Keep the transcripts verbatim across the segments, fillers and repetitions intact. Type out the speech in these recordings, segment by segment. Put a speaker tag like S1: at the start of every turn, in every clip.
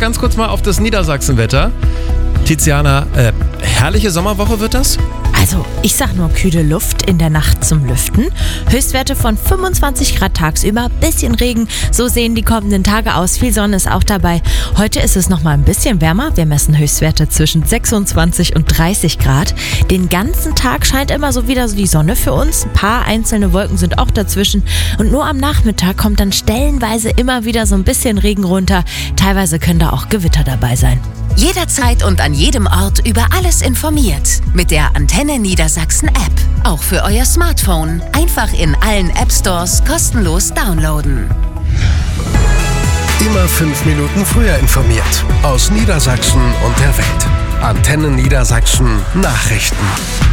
S1: ganz kurz mal auf das Niedersachsenwetter. Tiziana, äh, herrliche Sommerwoche wird das?
S2: Also, ich sag nur kühle Luft in der Nacht zum Lüften. Höchstwerte von fünfundzwanzig Grad tagsüber, bisschen Regen. So sehen die kommenden Tage aus. Viel Sonne ist auch dabei. Heute ist es nochmal ein bisschen wärmer. Wir messen Höchstwerte zwischen sechsundzwanzig und dreißig Grad. Den ganzen Tag scheint immer so wieder die Sonne für uns. Ein paar einzelne Wolken sind auch dazwischen. Und nur am Nachmittag kommt dann stellenweise immer wieder so ein bisschen Regen runter. Teilweise können da auch Gewitter dabei sein.
S3: Jederzeit und an jedem Ort über alles informiert. Mit der Antenne Niedersachsen App. Auch für euer Smartphone. Einfach in allen App Stores kostenlos downloaden.
S4: Immer fünf Minuten früher informiert. Aus Niedersachsen und der Welt. Antenne Niedersachsen Nachrichten.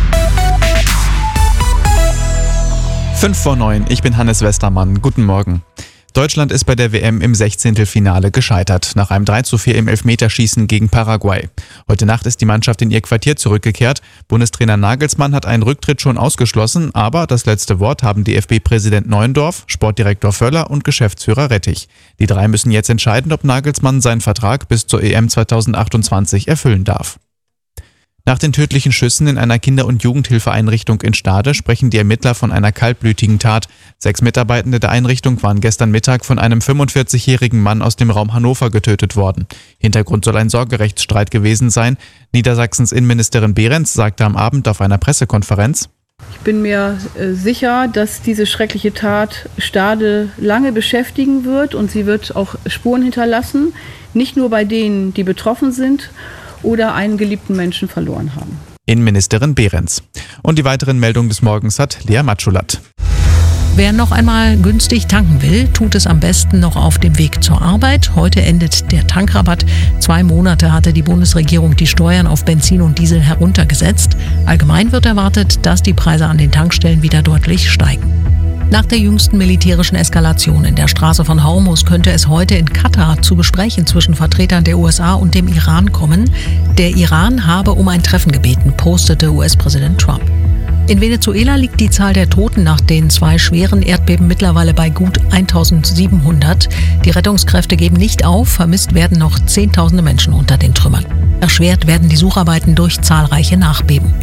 S5: Fünf vor neun, ich bin Hannes Westermann. Guten Morgen. Deutschland ist bei der W M im Sechzehntelfinale gescheitert, nach einem drei zu vier im Elfmeterschießen gegen Paraguay. Heute Nacht ist die Mannschaft in ihr Quartier zurückgekehrt. Bundestrainer Nagelsmann hat einen Rücktritt schon ausgeschlossen, aber das letzte Wort haben D F B-Präsident Neuendorf, Sportdirektor Völler und Geschäftsführer Rettich. Die drei müssen jetzt entscheiden, ob Nagelsmann seinen Vertrag bis zur E M zweitausendachtundzwanzig erfüllen darf. Nach den tödlichen Schüssen in einer Kinder- und Jugendhilfeeinrichtung in Stade sprechen die Ermittler von einer kaltblütigen Tat. Sechs Mitarbeitende der Einrichtung waren gestern Mittag von einem fünfundvierzigjährigen Mann aus dem Raum Hannover getötet worden. Hintergrund soll ein Sorgerechtsstreit gewesen sein. Niedersachsens Innenministerin Behrens sagte am Abend auf einer Pressekonferenz:
S6: Ich bin mir äh, sicher, dass diese schreckliche Tat Stade lange beschäftigen wird und sie wird auch Spuren hinterlassen, nicht nur bei denen, die betroffen sind oder einen geliebten Menschen verloren haben.
S5: Innenministerin Behrens. Und die weiteren Meldungen des Morgens hat Lea Matschulat.
S7: Wer noch einmal günstig tanken will, tut es am besten noch auf dem Weg zur Arbeit. Heute endet der Tankrabatt. Zwei Monate hatte die Bundesregierung die Steuern auf Benzin und Diesel heruntergesetzt. Allgemein wird erwartet, dass die Preise an den Tankstellen wieder deutlich steigen. Nach der jüngsten militärischen Eskalation in der Straße von Hormuz könnte es heute in Katar zu Gesprächen zwischen Vertretern der U S A und dem Iran kommen. Der Iran habe um ein Treffen gebeten, postete U S-Präsident Trump. In Venezuela liegt die Zahl der Toten nach den zwei schweren Erdbeben mittlerweile bei gut eintausendsiebenhundert. Die Rettungskräfte geben nicht auf, vermisst werden noch Zehntausende Menschen unter den Trümmern. Erschwert werden die Sucharbeiten durch zahlreiche Nachbeben.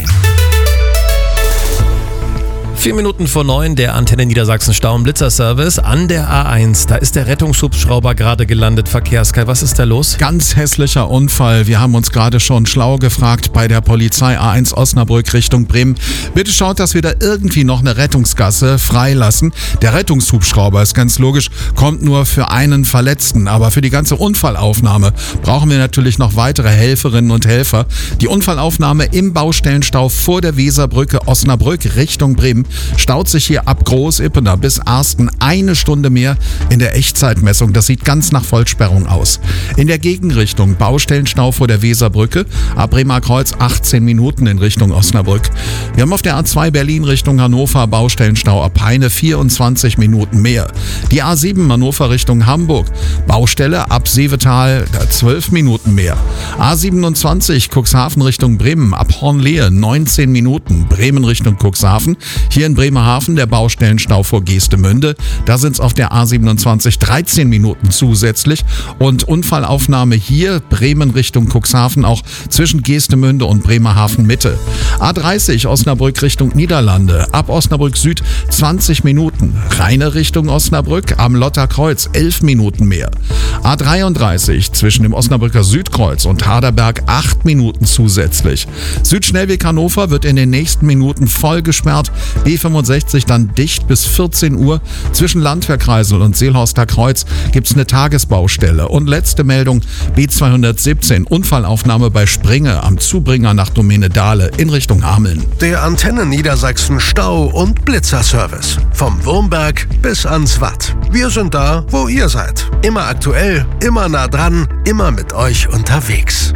S1: Vier Minuten vor neun, der Antenne Niedersachsen Stau- und Blitzerservice an der A eins. Da ist der Rettungshubschrauber gerade gelandet. Verkehrskai, was ist da los?
S8: Ganz hässlicher Unfall. Wir haben uns gerade schon schlau gefragt bei der Polizei A eins Osnabrück Richtung Bremen. Bitte schaut, dass wir da irgendwie noch eine Rettungsgasse freilassen. Der Rettungshubschrauber, ist ganz logisch, kommt nur für einen Verletzten. Aber für die ganze Unfallaufnahme brauchen wir natürlich noch weitere Helferinnen und Helfer. Die Unfallaufnahme im Baustellenstau vor der Weserbrücke Osnabrück Richtung Bremen staut sich hier ab Groß-Ippener bis Arsten eine Stunde mehr in der Echtzeitmessung. Das sieht ganz nach Vollsperrung aus. In der Gegenrichtung Baustellenstau vor der Weserbrücke, ab Bremer Kreuz achtzehn Minuten in Richtung Osnabrück. Wir haben auf der A zwei Berlin Richtung Hannover Baustellenstau ab Peine vierundzwanzig Minuten mehr. Die A sieben Hannover Richtung Hamburg, Baustelle ab Seevetal zwölf Minuten mehr. A siebenundzwanzig Cuxhaven Richtung Bremen ab Hornlehe neunzehn Minuten. Bremen Richtung Cuxhaven. Hier in Bremerhaven der Baustellenstau vor Geestemünde. Da sind es auf der A siebenundzwanzig dreizehn Minuten zusätzlich. Und Unfallaufnahme hier Bremen Richtung Cuxhaven auch zwischen Geestemünde und Bremerhaven Mitte. A dreißig Osnabrück Richtung Niederlande. Ab Osnabrück Süd zwanzig Minuten. Rheine Richtung Osnabrück am Lotterkreuz elf Minuten mehr. A dreiunddreißig zwischen dem Osnabrücker Südkreuz und Harderberg acht Minuten zusätzlich. Südschnellweg Hannover wird in den nächsten Minuten voll gesperrt. B fünfundsechzig dann dicht bis vierzehn Uhr. Zwischen Landwehrkreisel und Seelhorster Kreuz gibt es eine Tagesbaustelle. Und letzte Meldung, B zweihundertsiebzehn, Unfallaufnahme bei Springe am Zubringer nach Domäne Dahle in Richtung Hameln.
S4: Der Antenne Niedersachsen Stau- und Blitzerservice. Vom Wurmberg bis ans Watt. Wir sind da, wo ihr seid. Immer aktuell, immer nah dran, immer mit euch unterwegs.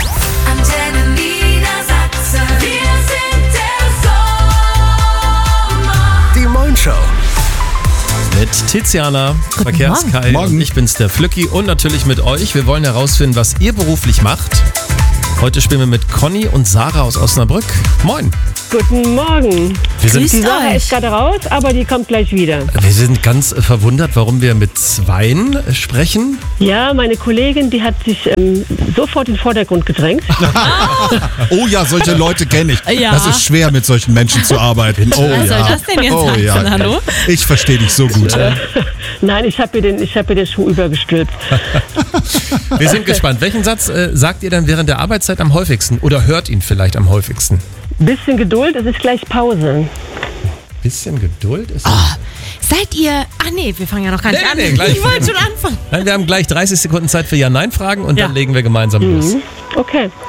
S3: Antenne Niedersachsen. Wir sind der Sommer.
S4: Die Moin-Show.
S1: Mit Tiziana, Verkehrskai,
S5: Morgen.
S1: ich bin's, der Flücki, und natürlich mit euch. Wir wollen herausfinden, was ihr beruflich macht. Heute spielen wir mit Conny und Sarah aus Osnabrück. Moin.
S9: Guten Morgen.
S1: Wir sind,
S9: Die Sache ist gerade raus, aber die kommt gleich wieder.
S1: wir sind ganz verwundert, warum wir mit Zweien sprechen.
S9: Ja, meine Kollegin, die hat sich ähm, sofort in den Vordergrund gedrängt.
S8: Oh ja, solche Leute kenne ich.
S2: Ja.
S8: Das ist schwer, mit solchen Menschen zu arbeiten. Oh
S2: Was
S8: ja.
S2: soll das denn jetzt
S8: oh,
S2: heißen,
S8: ja.
S2: hallo?
S8: Ich verstehe dich so gut.
S9: Nein, ich habe ihr, den- ich hab ihr den Schuh übergestülpt.
S1: Wir sind gespannt. Welchen Satz äh, sagt ihr dann während der Arbeitszeit am häufigsten oder hört ihn vielleicht am häufigsten?
S9: Bisschen Geduld, es ist gleich Pause.
S1: Bisschen Geduld ist.
S2: Seid ihr... Ah nee, wir fangen ja noch gar nicht
S1: Nee,
S2: an.
S1: nee, gleich.
S2: Ich wollte schon anfangen.
S1: Nein, wir haben gleich dreißig Sekunden Zeit für Ja-Nein-Fragen und
S2: Ja.
S1: dann legen wir gemeinsam los.
S9: Okay.